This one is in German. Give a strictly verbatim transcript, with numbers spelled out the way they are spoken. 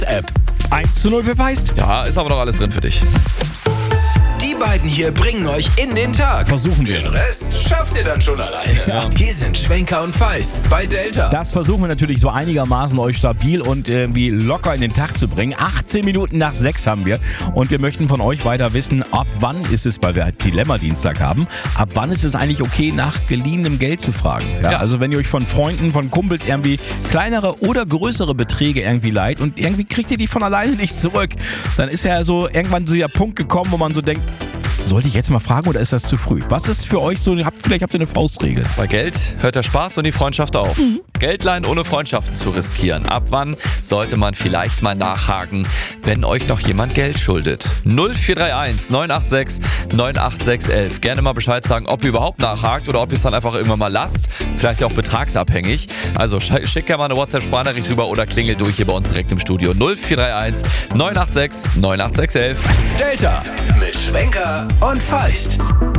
App. eins zu null für Feist. Ja, ist aber noch alles drin für dich. Die beiden hier bringen euch in den Tag. Versuchen wir. Den Rest schafft ihr dann schon alleine. Ja. Hier sind Schwenker und Feist bei Delta. Das versuchen wir natürlich so einigermaßen euch stabil und irgendwie locker in den Tag zu bringen. achtzehn Minuten nach sechs haben wir und wir möchten von euch weiter wissen, ab wann ist es, weil wir halt Dilemma-Dienstag haben, ab wann ist es eigentlich okay, nach geliehenem Geld zu fragen. Ja, Ja. Also wenn ihr euch von Freunden, von Kumpels irgendwie kleinere oder größere Beträge irgendwie leiht und irgendwie kriegt ihr die von alleine nicht zurück, dann ist ja so irgendwann so der Punkt gekommen, wo man so denkt, sollte ich jetzt mal fragen oder ist das zu früh? Was ist für euch so, habt, vielleicht habt ihr eine Faustregel? Bei Geld hört der Spaß und die Freundschaft auf. Geld leihen ohne Freundschaften zu riskieren. Ab wann sollte man vielleicht mal nachhaken, wenn euch noch jemand Geld schuldet? null vier drei eins neun acht sechs neun acht sechs eins eins. Gerne mal Bescheid sagen, ob ihr überhaupt nachhakt oder ob ihr es dann einfach irgendwann mal lasst. Vielleicht ja auch betragsabhängig. Also sch- schickt gerne mal eine WhatsApp-Sprachnachricht rüber oder klingelt durch hier bei uns direkt im Studio. null vier drei eins neun acht sechs neun acht sechs eins eins. Delta mit Schwenker und Feist.